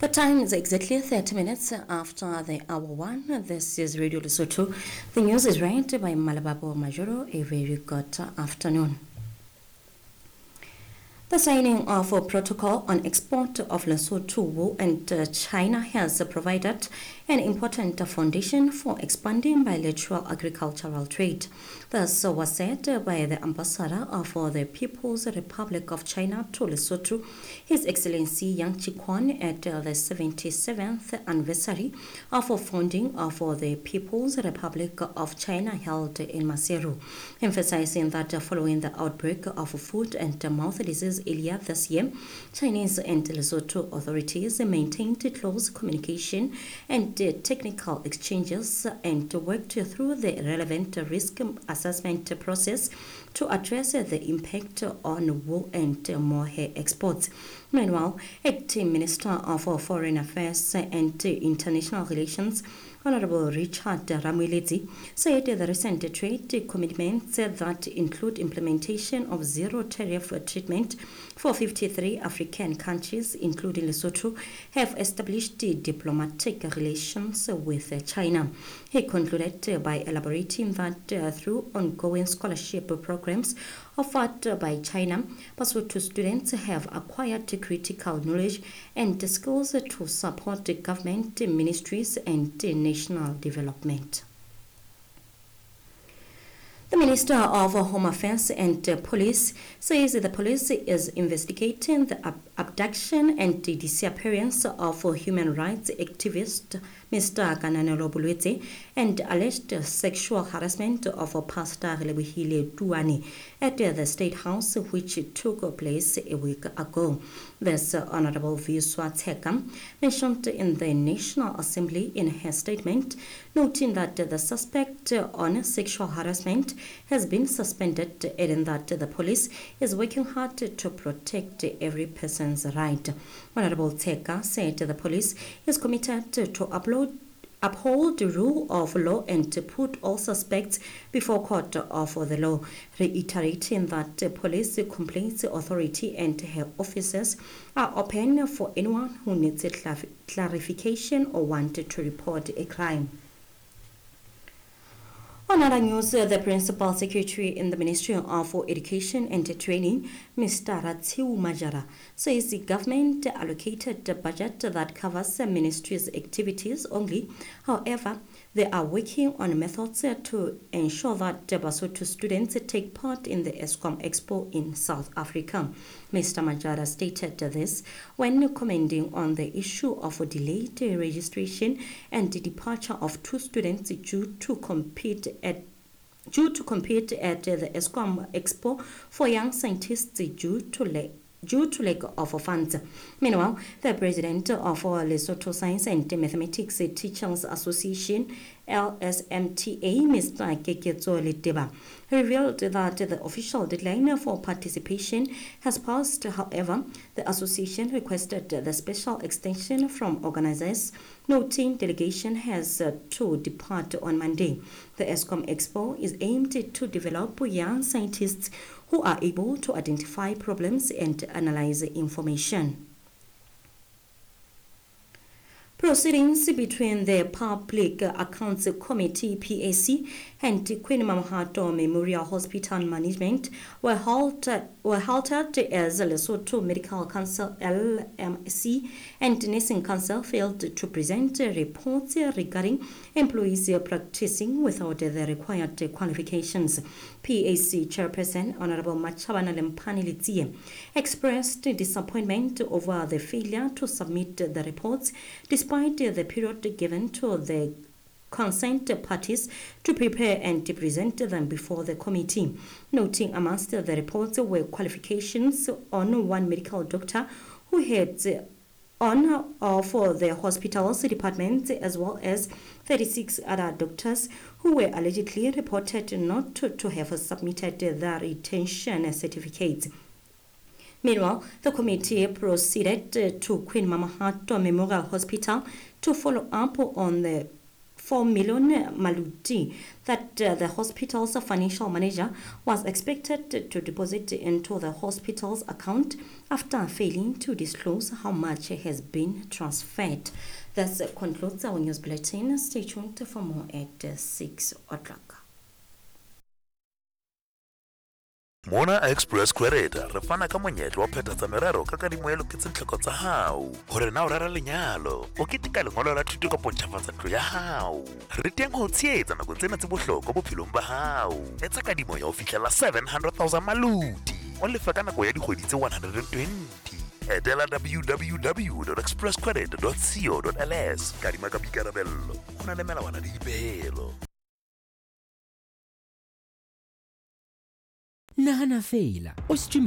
The time is exactly 30 minutes after the hour 1. This is Radio Lesotho. The news is read by Malababo Majoro. A very good afternoon. The signing of a protocol on export of Lesotho and China has provided an important foundation for expanding bilateral agricultural trade. This was said by the ambassador of the People's Republic of China to Lesotho, His Excellency Yang Chi-kwon, at the 77th anniversary of the founding of the People's Republic of China held in Maseru, emphasizing that following the outbreak of foot and mouth disease earlier this year, Chinese and Lesotho authorities maintained close communication and technical exchanges and worked through the relevant risk assessment process to address the impact on wool and mohair exports. Meanwhile, Acting Minister of Foreign Affairs and International Relations, Honorable Richard Ramwelezi, said the recent trade commitments that include implementation of zero tariff treatment for 53 African countries, including Lesotho, have established diplomatic relations with China. He concluded by elaborating that through ongoing scholarship programs offered by China, Lesotho students have acquired critical knowledge and skills to support government ministries and national development. The Minister of Home Affairs and Police says the police is investigating the abduction and the disappearance of human rights activist Mr. Kananelo Bolwetse and alleged sexual harassment of Pastor Relebohile Tuane at the State House, which took place a week ago. This Honorable Viswa Tseka mentioned in the National Assembly in her statement, noting that the suspect on sexual harassment has been suspended, adding that the police is working hard to protect every person's right. Honorable Tseka said the police is committed to uphold the rule of law and to put all suspects before court of the law, reiterating that the Police Complaints Authority and her officers are open for anyone who needs clarification or wanted to report a crime. On other news, the Principal Secretary in the Ministry of Education and Training, Mr. Ratsiu Majara, says the government allocated a budget that covers the ministry's activities only. However, they are working on methods to ensure that Basotho students take part in the ESCOM Expo in South Africa. Mr. Majara stated this when commenting on the issue of delayed registration and the departure of 2 students due to compete at the ESCOM Expo for young scientists due to lack of funds. Meanwhile, the president of Lesotho Science and Mathematics Teachers Association, LSMTA, Mr. Keketso Leteba, revealed that the official deadline for participation has passed. However, the association requested the special extension from organizers, noting delegation has to depart on Monday. The ESCOM Expo is aimed to develop young scientists who are able to identify problems and analyze information. Proceedings between the Public Accounts Committee (PAC) and Queen Mamhato Memorial Hospital Management were halted as Lesotho Medical Council (LMC) and Nursing Council failed to present reports regarding employees practicing without the required qualifications. PAC Chairperson Honorable Machabana Lempani Litsie expressed disappointment over the failure to submit the reports despite the period given to the consent parties to prepare and to present them before the committee, noting amongst the reports were qualifications on 1 medical doctor who heads on for the hospital's department, as well as 36 other doctors who were allegedly reported not to have submitted their retention certificates. Meanwhile, the committee proceeded to Queen Mamhato Memorial Hospital to follow up on the 4 million maluti that the hospital's financial manager was expected to deposit into the hospital's account after failing to disclose how much has been transferred. This concludes our news bulletin. Stay tuned for more at 6 o'clock. Mona Express Credit re fana ka monyetlo wa phethatsa merero ka kadimo ya loketse tlhoko tsa hao hore na o rera lenyalo o ketika lengolo la thuto ka pontšhafatsa ntlo ya hao re teng ho tsheetsa nako tsena tse bohlokwa bophelong ba hao etsa kadimo ya ho fihlela 700,000 maluti o lefa ka nako ya dikgwedi tse 120 etela www.expresscredit.co.ls kadima ka boikarabello ho na le melawana le dipehelo. Nahana feela o